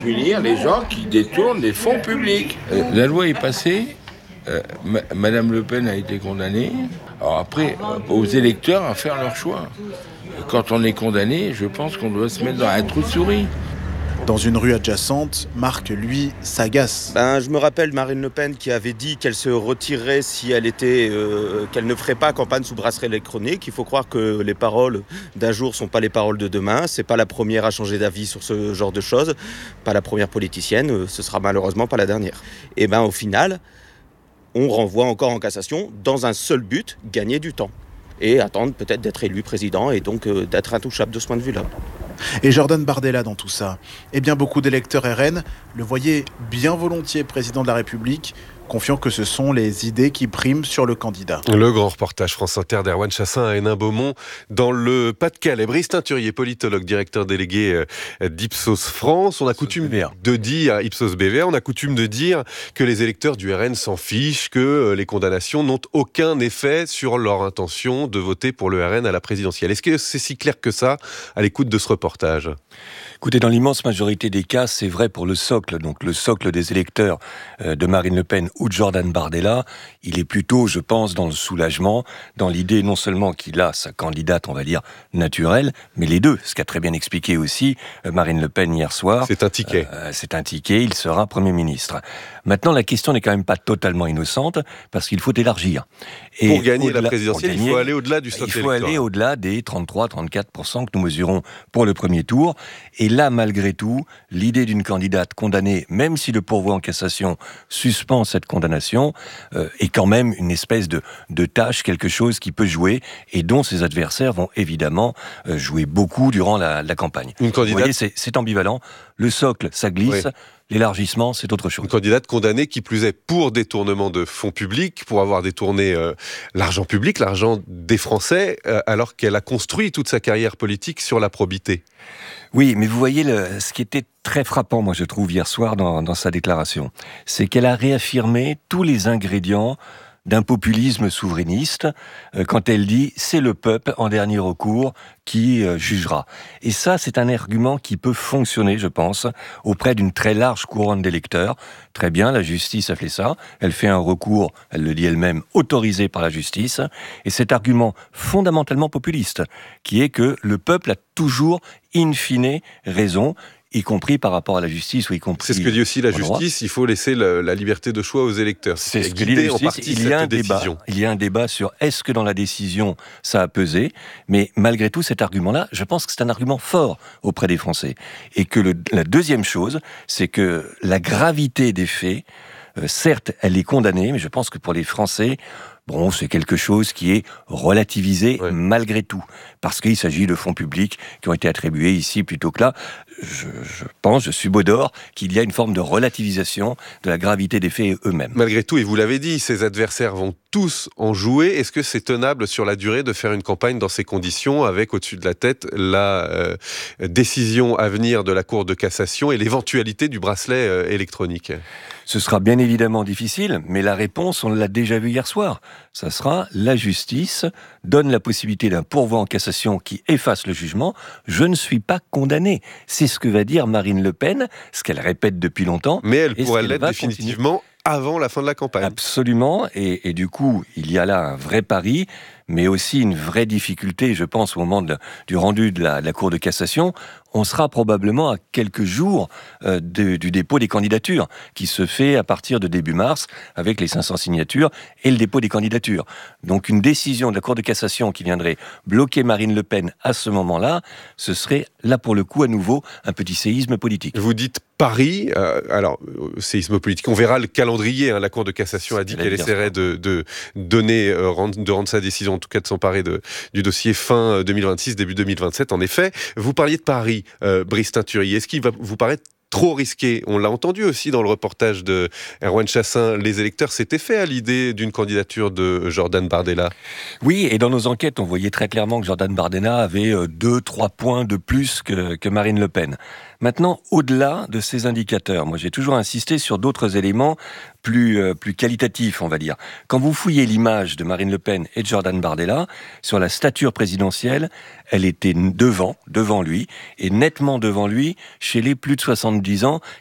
Punir les gens qui détournent les fonds publics. La loi est passée, Madame Le Pen a été condamnée. Alors après, aux électeurs à faire leur choix. Quand on est condamné, je pense qu'on doit se mettre dans un trou de souris. Dans une rue adjacente, Marc, lui, s'agace. Je me rappelle Marine Le Pen qui avait dit qu'elle se retirerait si elle était, qu'elle ne ferait pas campagne sous bracelet électronique. Il faut croire que les paroles d'un jour ne sont pas les paroles de demain. C'est pas la première à changer d'avis sur ce genre de choses. Pas la première politicienne, ce sera malheureusement pas la dernière. Et au final, on renvoie encore en cassation dans un seul but, gagner du temps. Et attendre peut-être d'être élu président et donc d'être intouchable de ce point de vue-là. Et Jordan Bardella dans tout ça. Eh bien, beaucoup d'électeurs RN le voyaient bien volontiers président de la République, confiant que ce sont les idées qui priment sur le candidat. Le grand reportage France Inter d'Erwan Chassin à Hénin-Beaumont dans le Pas-de-Calais. Brice Teinturier, politologue, directeur délégué d'Ipsos France. On a coutume de dire, Ipsos BVA, on a coutume de dire que les électeurs du RN s'en fichent, que les condamnations n'ont aucun effet sur leur intention de voter pour le RN à la présidentielle. Est-ce que c'est si clair que ça à l'écoute de ce reportage ? Écoutez, dans l'immense majorité des cas, c'est vrai pour le socle, donc le socle des électeurs de Marine Le Pen ou de Jordan Bardella. Il est plutôt, je pense, dans le soulagement, dans l'idée non seulement qu'il a sa candidate, on va dire, naturelle, mais les deux, ce qu'a très bien expliqué aussi Marine Le Pen hier soir. C'est un ticket. C'est un ticket, il sera Premier ministre. Maintenant, la question n'est quand même pas totalement innocente, parce qu'il faut élargir. Et pour gagner la présidentielle, il faut aller au-delà du socle électoral. Il faut aller au-delà des 33-34% que nous mesurons pour le premier tour. Et là, malgré tout, l'idée d'une candidate condamnée, même si le pourvoi en cassation suspend cette condamnation, est quand même une espèce de tâche, quelque chose qui peut jouer et dont ses adversaires vont évidemment jouer beaucoup durant la campagne. Une candidate... Vous voyez, c'est ambivalent. Le socle, ça glisse. Oui. L'élargissement, c'est autre chose. Une candidate condamnée qui plus est pour détournement de fonds publics, pour avoir détourné l'argent public, l'argent des Français, alors qu'elle a construit toute sa carrière politique sur la probité. Oui, mais vous voyez, ce qui était très frappant, moi je trouve, hier soir dans sa déclaration, c'est qu'elle a réaffirmé tous les ingrédients d'un populisme souverainiste, quand elle dit « c'est le peuple, en dernier recours, qui jugera ». Et ça, c'est un argument qui peut fonctionner, je pense, auprès d'une très large couronne d'électeurs. Très bien, la justice a fait ça, elle fait un recours, elle le dit elle-même, autorisé par la justice, et cet argument fondamentalement populiste, qui est que le peuple a toujours, in fine, raison, y compris par rapport à la justice ou y compris... C'est ce que dit aussi la justice, il faut laisser la liberté de choix aux électeurs. C'est ce que dit la justice, il y a un débat sur est-ce que dans la décision ça a pesé, mais malgré tout cet argument-là, je pense que c'est un argument fort auprès des Français. Et que la deuxième chose, c'est que la gravité des faits, certes elle est condamnée, mais je pense que pour les Français... Bon, c'est quelque chose qui est relativisé malgré tout, parce qu'il s'agit de fonds publics qui ont été attribués ici plutôt que là. Je suis Baudor, qu'il y a une forme de relativisation de la gravité des faits eux-mêmes. Malgré tout, et vous l'avez dit, ces adversaires vont tous en jouer. Est-ce que c'est tenable sur la durée de faire une campagne dans ces conditions, avec au-dessus de la tête la décision à venir de la Cour de cassation et l'éventualité du bracelet électronique ? Ce sera bien évidemment difficile, mais la réponse, on l'a déjà vu hier soir. Ça sera la justice donne la possibilité d'un pourvoi en cassation qui efface le jugement. Je ne suis pas condamné. C'est ce que va dire Marine Le Pen, ce qu'elle répète depuis longtemps. Mais elle pourrait l'être définitivement avant la fin de la campagne. Absolument, et du coup, il y a là un vrai pari, mais aussi une vraie difficulté, je pense, au moment du rendu de la Cour de cassation. On sera probablement à quelques jours du dépôt des candidatures, qui se fait à partir de début mars, avec les 500 signatures et le dépôt des candidatures. Donc une décision de la Cour de cassation qui viendrait bloquer Marine Le Pen à ce moment-là, ce serait, là pour le coup, à nouveau, un petit séisme politique. Vous dites Paris, alors, séisme politique, on verra le calendrier, la Cour de cassation a dit qu'elle essaierait de rendre sa décision, en tout cas de s'emparer du dossier fin 2026, début 2027, en effet. Vous parliez de Paris, Brice Teinturier, est-ce qu'il va vous paraître trop risqué? On l'a entendu aussi dans le reportage de Erwan Chassin, les électeurs s'étaient fait à l'idée d'une candidature de Jordan Bardella. Oui, et dans nos enquêtes, on voyait très clairement que Jordan Bardella avait 2-3 points de plus que Marine Le Pen. Maintenant, au-delà de ces indicateurs, moi j'ai toujours insisté sur d'autres éléments plus qualitatifs, on va dire. Quand vous fouillez l'image de Marine Le Pen et de Jordan Bardella, sur la stature présidentielle, elle était devant lui, et nettement devant lui, chez les plus de 70 ans,